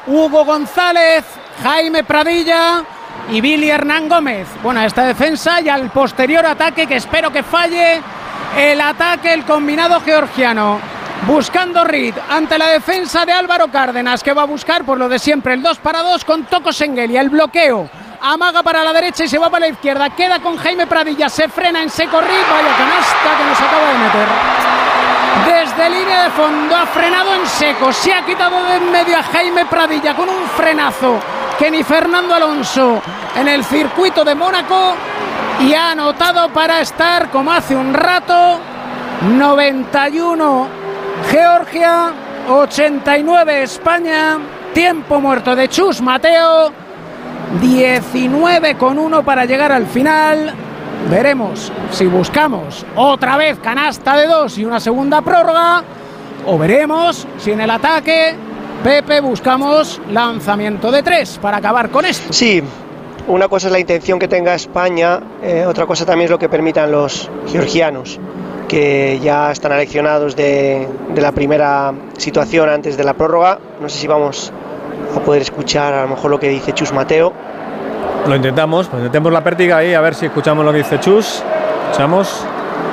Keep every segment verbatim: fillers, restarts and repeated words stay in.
Hugo González, Jaime Pradilla y Billy Hernán Gómez. Bueno, esta defensa y al posterior ataque, que espero que falle el ataque, el combinado georgiano. Buscando Reed ante la defensa de Álvaro Cárdenas, que va a buscar por lo de siempre el dos para dos con Toko Sengelia. El bloqueo, amaga para la derecha y se va para la izquierda. Queda con Jaime Pradilla, se frena en seco Reed. Vaya canasta que nos acaba de meter. Desde línea de fondo ha frenado en seco, se ha quitado de en medio a Jaime Pradilla con un frenazo que ni Fernando Alonso en el circuito de Mónaco, y ha anotado para estar como hace un rato. Noventa y uno Georgia, ochenta y nueve España. Tiempo muerto de Chus Mateo, diecinueve con uno para llegar al final. Veremos si buscamos otra vez canasta de dos y una segunda prórroga, o veremos si en el ataque, Pepe, buscamos lanzamiento de tres para acabar con esto. Sí, una cosa es la intención que tenga España, eh, otra cosa también es lo que permitan los georgianos, que ya están aleccionados de, de la primera situación antes de la prórroga. No sé si vamos a poder escuchar a lo mejor lo que dice Chus Mateo. Lo intentamos, pues intentemos la pértiga ahí, a ver si escuchamos lo que dice Chus. Escuchamos.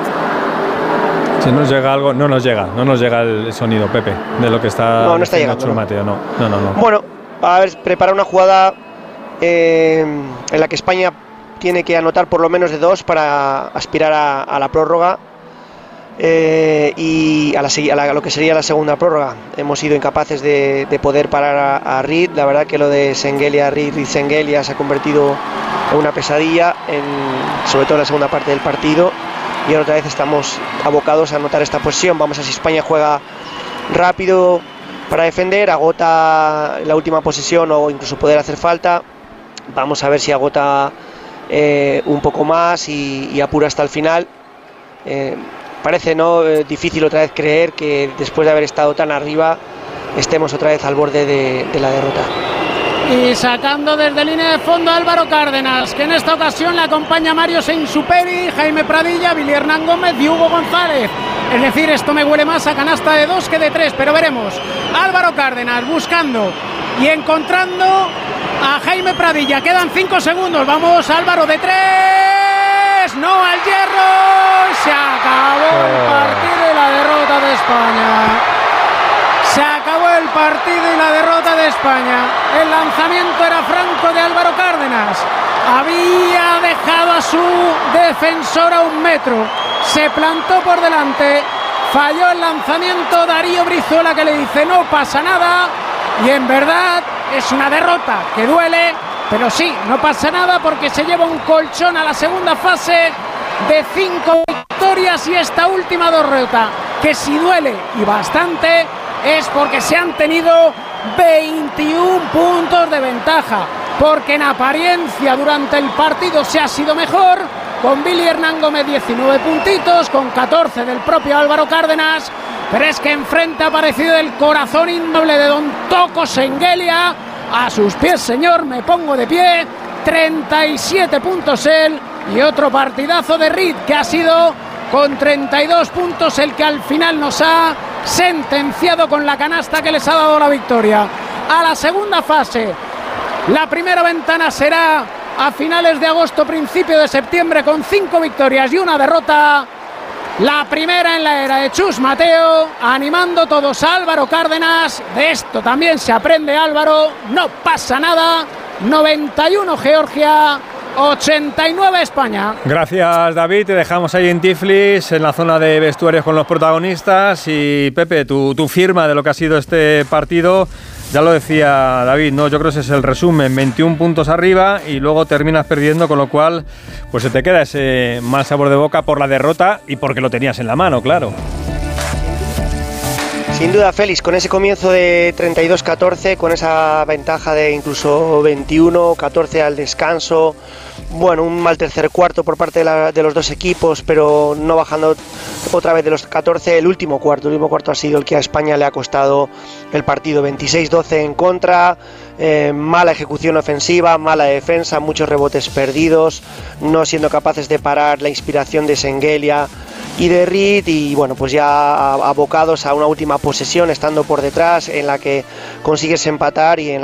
Si nos llega algo, no nos llega, no nos llega el sonido, Pepe, de lo que está no, no está llegando, Chus no. Mateo, no, no, no, no. Bueno, a ver, prepara una jugada eh, en la que España tiene que anotar por lo menos de dos para aspirar a, a la prórroga. Eh, y a, la, a, la, a lo que sería la segunda prórroga. Hemos sido incapaces de, de poder parar a, a Reed. La verdad que lo de Sengelia, Reed y Sengelia se ha convertido en una pesadilla, en, sobre todo en la segunda parte del partido, y ahora otra vez estamos abocados a anotar esta posición. Vamos a ver si España juega rápido para defender, agota la última posesión o incluso poder hacer falta. Vamos a ver si agota eh, un poco más y, y apura hasta el final. eh, Parece no eh, difícil otra vez creer que después de haber estado tan arriba estemos otra vez al borde de, de la derrota. Y sacando desde línea de fondo a Álvaro Cárdenas, que en esta ocasión le acompaña Mario Seinsuperi, Jaime Pradilla, Billy Hernán Gómez y Hugo González. Es decir, esto me huele más a canasta de dos que de tres, pero veremos. Álvaro Cárdenas buscando y encontrando a Jaime Pradilla. Quedan cinco segundos. Vamos, Álvaro, de tres. No al hierro. Se acabó el partido y la derrota de España. Se acabó el partido y la derrota de España. El lanzamiento era franco de Álvaro Cárdenas. Había dejado a su defensor a un metro. Se plantó por delante. Falló el lanzamiento Darío Brizuela, que le dice no pasa nada. Y en verdad es una derrota que duele, pero sí, no pasa nada porque se lleva un colchón a la segunda fase de cinco victorias, y esta última derrota, que si duele y bastante, es porque se han tenido veintiún puntos de ventaja, porque en apariencia durante el partido se ha sido mejor, con Billy Hernán Gómez diecinueve puntitos, con catorce del propio Álvaro Cárdenas, pero es que enfrente ha aparecido el corazón indoble de don Toko Sengelia. A sus pies, señor, me pongo de pie. treinta y siete puntos él, y otro partidazo de Reed, que ha sido con treinta y dos puntos el que al final nos ha sentenciado con la canasta que les ha dado la victoria. A la segunda fase, la primera ventana será a finales de agosto, principio de septiembre, con cinco victorias y una derrota. La primera en la era de Chus Mateo, animando todos a Álvaro Cárdenas. De esto también se aprende, Álvaro, no pasa nada. noventa y uno Georgia, ochenta y nueve España. Gracias, David, te dejamos ahí en Tiflis, en la zona de vestuarios con los protagonistas. Y Pepe, tu, tu firma de lo que ha sido este partido, ya lo decía David, ¿no? Yo creo que ese es el resumen, veintiún puntos arriba y luego terminas perdiendo, con lo cual pues se te queda ese mal sabor de boca por la derrota y porque lo tenías en la mano, claro. Sin duda, Félix, con ese comienzo de treinta y dos catorce, con esa ventaja de incluso veintiuno catorce al descanso, bueno, un mal tercer cuarto por parte de, la, de los dos equipos, pero no bajando otra vez de los catorce, el último cuarto, el último cuarto ha sido el que a España le ha costado el partido, veintiséis doce en contra, eh, mala ejecución ofensiva, mala defensa, muchos rebotes perdidos, no siendo capaces de parar la inspiración de Sengelia y de Reed, y bueno, pues ya abocados a una última posesión, estando por detrás, en la que consigues empatar y en la